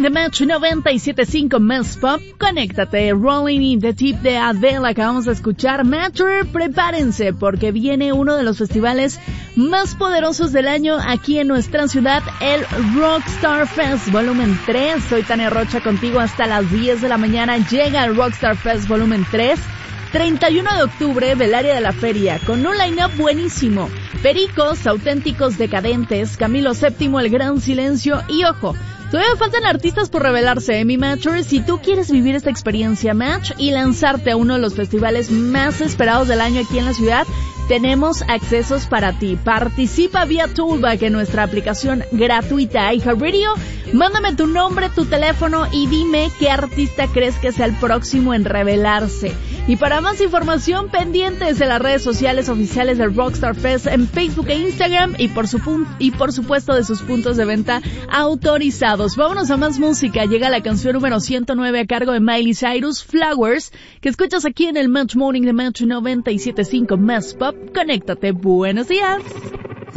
de Metro 97.5 Más Pop. Conéctate, Rolling in the Deep de Adele, acabamos de escuchar. Metro, prepárense porque viene uno de los festivales más poderosos del año aquí en nuestra ciudad, el Rockstar Fest Volumen 3. Soy Tania Rocha contigo hasta las 10 de la mañana. Llega el Rockstar Fest Volumen 3. 31 de octubre del área de la feria, con un line-up buenísimo. Pericos, Auténticos Decadentes, Camilo VII, El Gran Silencio y ojo, todavía faltan artistas por revelarse, mi Matcher. Si tú quieres vivir esta experiencia Match y lanzarte a uno de los festivales más esperados del año aquí en la ciudad, tenemos accesos para ti. Participa vía Toolback en nuestra aplicación gratuita iHeartRadio. Mándame tu nombre, tu teléfono y dime qué artista crees que sea el próximo en revelarse. Y para más información, pendientes de las redes sociales oficiales del Rockstar Fest en Facebook e Instagram y por supuesto de sus puntos de venta autorizados. Vámonos a más música. Llega la canción número 109 a cargo de Miley Cyrus, Flowers, que escuchas aquí en el Match Morning de Match 97.5 Más Pop. Conéctate. Buenos días.